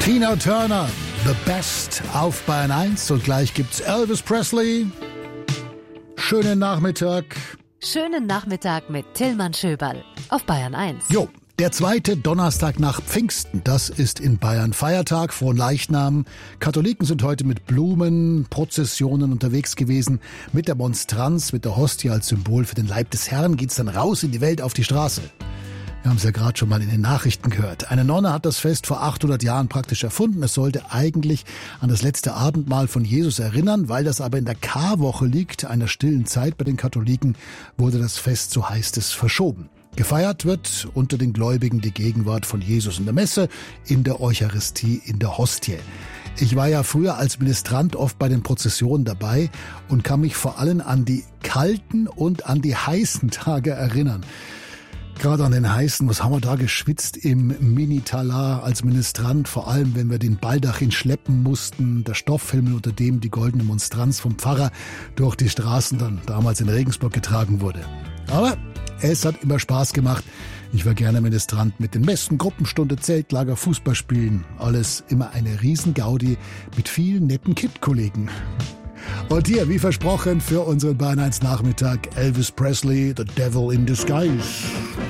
Tina Turner, The Best auf Bayern 1 und gleich gibt's Elvis Presley. Schönen Nachmittag. Schönen Nachmittag mit Tillmann Schöberl auf Bayern 1. Jo, der zweite Donnerstag nach Pfingsten, das ist in Bayern Feiertag, Fronleichnam. Katholiken sind heute mit Blumen, Prozessionen unterwegs gewesen. Mit der Monstranz, mit der Hostie als Symbol für den Leib des Herrn geht's dann raus in die Welt auf die Straße. Wir haben es ja gerade schon mal in den Nachrichten gehört. Eine Nonne hat das Fest vor 800 Jahren praktisch erfunden. Es sollte eigentlich an das letzte Abendmahl von Jesus erinnern. Weil das aber in der Karwoche liegt, einer stillen Zeit bei den Katholiken, wurde das Fest, so heißt es, verschoben. Gefeiert wird unter den Gläubigen die Gegenwart von Jesus in der Messe, in der Eucharistie, in der Hostie. Ich war ja früher als Ministrant oft bei den Prozessionen dabei und kann mich vor allem an die kalten und an die heißen Tage erinnern. Gerade an den heißen, was haben wir da geschwitzt im Mini-Talar als Ministrant, vor allem wenn wir den Baldachin schleppen mussten, der Stoffhimmel, unter dem die goldene Monstranz vom Pfarrer durch die Straßen dann damals in Regensburg getragen wurde. Aber es hat immer Spaß gemacht. Ich war gerne Ministrant mit den Messen, Gruppenstunde, Zeltlager, Fußballspielen. Alles immer eine Riesengaudi mit vielen netten Kid-Kollegen. Und hier, wie versprochen, für unseren Bayern 1 Nachmittag Elvis Presley, The Devil in Disguise.